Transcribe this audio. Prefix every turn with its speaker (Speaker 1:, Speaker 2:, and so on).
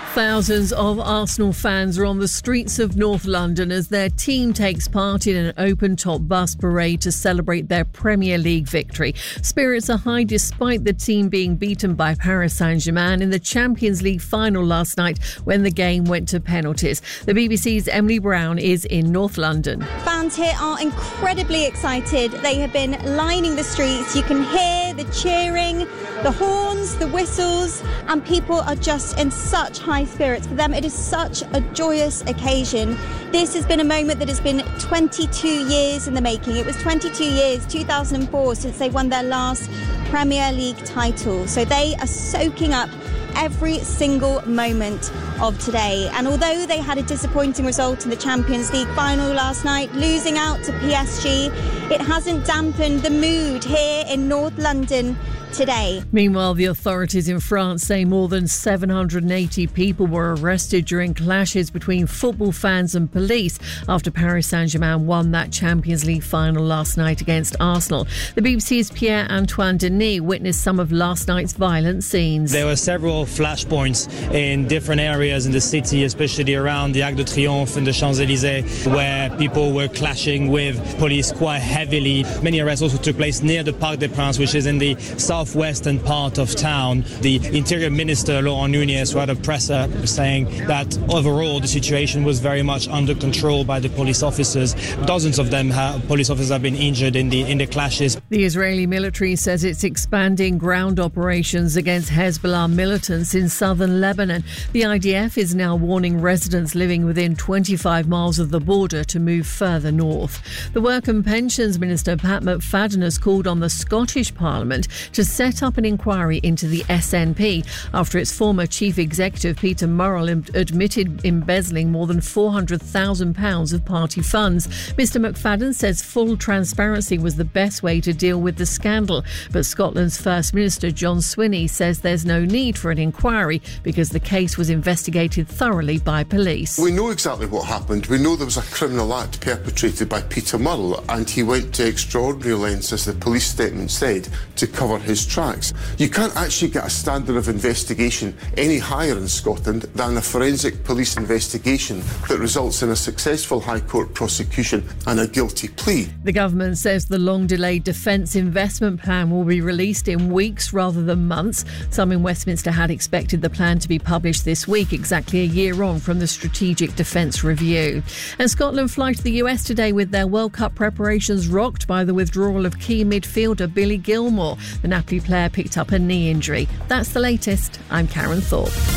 Speaker 1: Thousands of Arsenal fans are on the streets of North London as their team takes part in an open-top bus parade to celebrate their Premier League victory. Spirits are high despite the team being beaten by Paris Saint-Germain in the Champions League final last night when the game went to penalties. The BBC's Emily Brown is in North London.
Speaker 2: Fans here are incredibly excited. They have been lining the streets. You can hear the cheering, the horns, the whistles, and people are just in such high spirits. For them, it is such a joyous occasion. This has been a moment that has been 22 years in the making. It was 22 years, 2004, since they won their last Premier League title. So they are soaking up every single moment of today. And although they had a disappointing result in the Champions League final last night, losing out to PSG, it hasn't dampened the mood here in North London today.
Speaker 1: Meanwhile, the authorities in France say more than 780 people were arrested during clashes between football fans and police after Paris Saint-Germain won that Champions League final last night against Arsenal. The BBC's Pierre-Antoine Denis witnessed some of last night's violent scenes.
Speaker 3: There were several flashpoints in different areas in the city, especially around the Arc de Triomphe and the Champs-Élysées, where people were clashing with police quite heavily. Many arrests also took place near the Parc des Princes, which is in the southwestern part of town. The Interior Minister, Laurent Nunez, who had a presser saying that overall the situation was very much under control by the police officers. Dozens of them, police officers, have been injured in the clashes.
Speaker 1: The Israeli military says it's expanding ground operations against Hezbollah militants in southern Lebanon. The IDF is now warning residents living within 25 miles of the border to move further north. The Work and Pensions Minister, Pat McFadden, has called on the Scottish Parliament to set up an inquiry into the SNP after its former chief executive Peter Murrell admitted embezzling more than £400,000 of party funds. Mr McFadden says full transparency was the best way to deal with the scandal, but Scotland's First Minister John Swinney says there's no need for an inquiry because the case was investigated thoroughly by police.
Speaker 4: We know exactly what happened. We know there was a criminal act perpetrated by Peter Murrell and he went to extraordinary lengths, as the police statement said, to cover his tracks. You can't actually get a standard of investigation any higher in Scotland than a forensic police investigation that results in a successful High Court prosecution and a guilty plea.
Speaker 1: The government says the long-delayed defence investment plan will be released in weeks rather than months. Some in Westminster had expected the plan to be published this week, exactly a year on from the Strategic Defence Review. And Scotland fly to the US today with their World Cup preparations rocked by the withdrawal of key midfielder Billy Gilmour. The Napoli player picked up a knee injury. That's the latest. I'm Karen Thorpe.